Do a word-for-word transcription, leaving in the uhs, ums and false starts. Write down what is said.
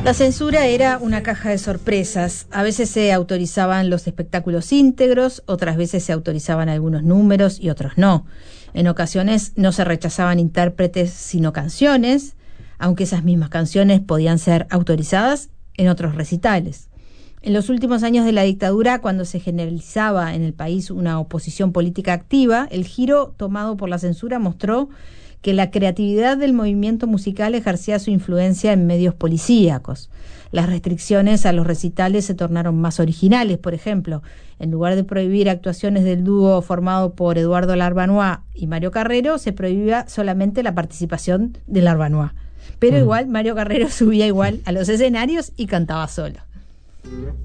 La censura era una caja de sorpresas. A veces se autorizaban los espectáculos íntegros, otras veces se autorizaban algunos números y otros no. En ocasiones no se rechazaban intérpretes sino canciones, aunque esas mismas canciones podían ser autorizadas en otros recitales. En los últimos años de la dictadura, cuando se generalizaba en el país una oposición política activa, el giro tomado por la censura mostró que la creatividad del movimiento musical ejercía su influencia en medios policíacos. Las restricciones a los recitales se tornaron más originales. Por ejemplo, en lugar de prohibir actuaciones del dúo formado por Eduardo Larbanois y Mario Carrero, se prohibía solamente la participación de Larbanois. Pero mm. igual Mario Carrero subía igual a los escenarios y cantaba solo.